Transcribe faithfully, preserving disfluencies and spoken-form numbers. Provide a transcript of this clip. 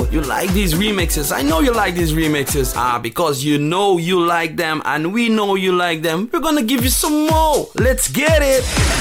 you like these remixes. I know you like these remixes. Ah, because you know you like them and we know you like them. We're gonna give you some more. Let's get it.